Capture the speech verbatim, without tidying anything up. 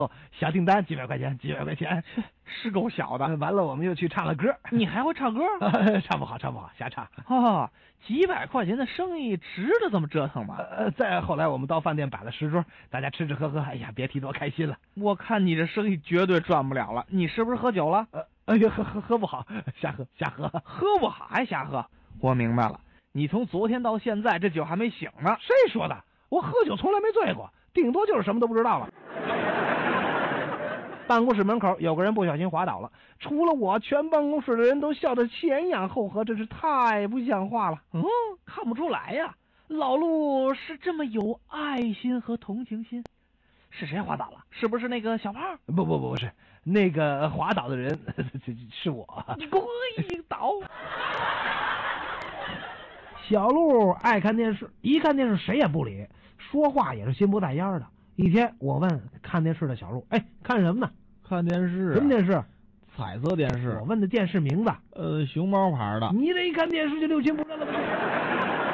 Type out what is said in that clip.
哦，小订单几百块钱，几百块钱， 是够小的。 完了，我们又去唱了歌。 你还会唱歌？ 唱不好，唱不好，瞎唱。 哦，几百块钱的生意值得这么折腾吗？ 呃，再后来我们到饭店摆了十桌，大家吃吃喝喝，哎呀，别提多开心了。 我看你这生意绝对赚不了了。你是不是喝酒了？ 呃，哎呀，喝喝喝不好，瞎喝瞎喝， 喝不好还瞎喝。我明白了，你从昨天到现在这酒还没醒呢。 谁说的？我喝酒从来没醉过，顶多就是什么都不知道了。办公室门口有个人不小心滑倒了，除了我，全办公室的人都笑得前仰后合，真是太不像话了。 嗯，看不出来呀，老陆是这么有爱心和同情心。是谁滑倒了？是不是那个小胖？ 不不不，不是那个滑倒的人，是我。 你给我一倒！ 小陆爱看电视，一看电视谁也不理，说话也是心不在焉的。一天，我问看电视的小陆：“哎，看什么呢？”“ 看电视。”“ 什么电视？”“ 彩色电视。” 我问的电视名字。“ 呃，熊猫牌的。”“ 你这一看电视就六亲不认了。”